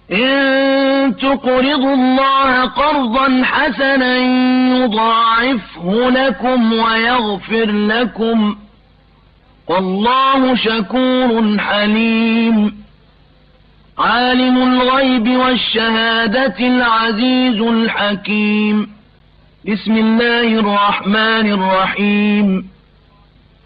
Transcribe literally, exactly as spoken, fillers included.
إن تقرضوا الله قرضا حسنا يضاعفه لكم ويغفر لكم والله شكور حليم. عالم الغيب والشهادة العزيز الحكيم. بسم الله الرحمن الرحيم.